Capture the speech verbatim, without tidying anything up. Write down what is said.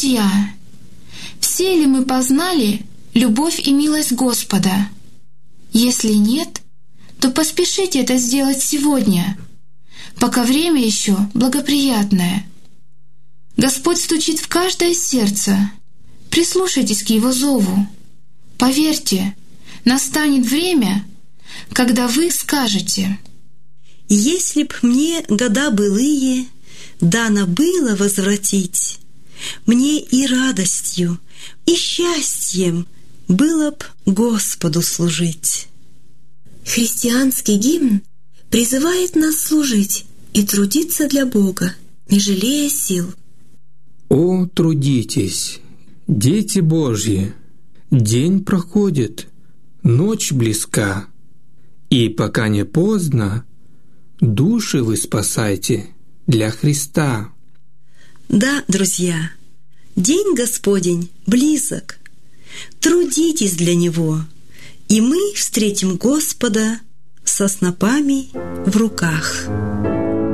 Друзья, все ли мы познали любовь и милость Господа? Если нет, то поспешите это сделать сегодня, пока время еще благоприятное. Господь стучит в каждое сердце. Прислушайтесь к Его зову. Поверьте, настанет время, когда вы скажете: «Если б мне года былые дано было возвратить, мне и радостью, и счастьем было б Господу служить». Христианский гимн призывает нас служить и трудиться для Бога, не жалея сил. О, трудитесь, дети Божьи! День проходит, ночь близка, и пока не поздно, души вы спасайте для Христа. Да, друзья, день Господень близок. Трудитесь для Него, и мы встретим Господа со снопами в руках.